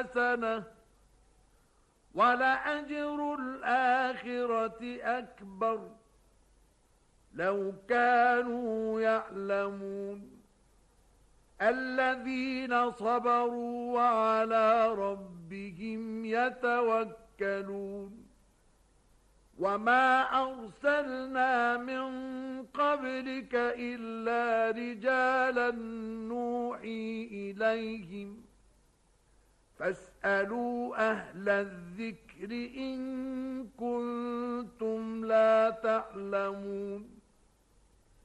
حسنة ولأجر الآخرة أكبر لو كانوا يعلمون الذين صبروا وعلى ربهم يتوكلون وما أرسلنا من قبلك إلا رجالا نوحي إليهم فاسألوا أهل الذكر إن كنتم لا تعلمون